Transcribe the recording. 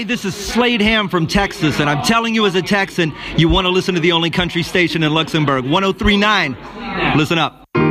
this is Slade Ham from Texas, and I'm telling you as a Texan, you want to listen to the only country station in Luxembourg, 103.9. Listen up.